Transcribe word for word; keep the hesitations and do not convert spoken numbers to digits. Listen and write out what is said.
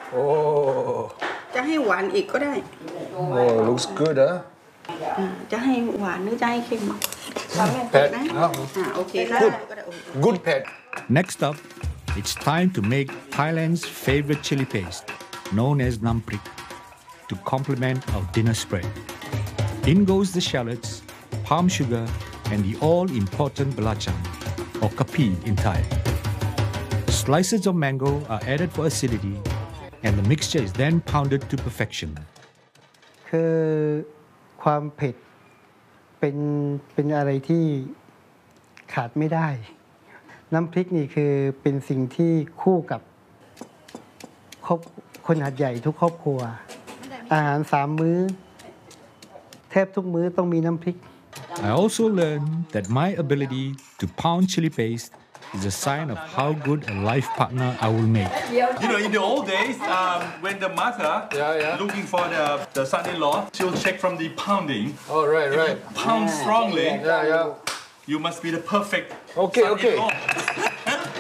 Oh, จะให้หวานอีกก็ได้ oh, looks good, huh? อ่าจะให้หวานหรือจะให้เค็มอ่ะ Pet. นะ Oh, อ่าโอเคได้ก็ได้โอเค good pet. Next up, it's time to make Thailand's favorite chili paste, known as nam prik, to complement our dinner spread. In goes the shallots, palm sugar, and the all-important belacan, or kapi in Thai. Slices of mango are added for acidity, and the mixture is then pounded to perfection. คือความเผ็ดเป็นเป็นอะไรที่ขาดไม่ได้ น้ำพริกนี่คือเป็นสิ่งที่คู่กับครอบคนหัดใหญ่ทุกครอบครัว อาหารสามมื้อแทบทุกมื้อต้องมีน้ำพริก I also learned that my ability to pound chili paste is a sign of how good a life partner I will make. You know, in the old days, um, when the mother Yeah, yeah. looking for the, the son-in-law, she'll check from the pounding. Oh, right, right. Pound strongly, Yeah, yeah. you must be the perfect Okay, okay. son-in-law.